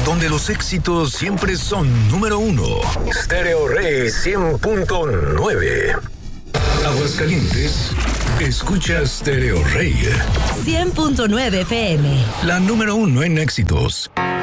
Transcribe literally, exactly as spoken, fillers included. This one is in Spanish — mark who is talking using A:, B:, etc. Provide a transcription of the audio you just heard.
A: donde los éxitos siempre son número uno. Stereo Rey cien punto nueve. Aguascalientes, escucha Stereo Rey
B: cien punto nueve F M.
A: La número uno en éxitos.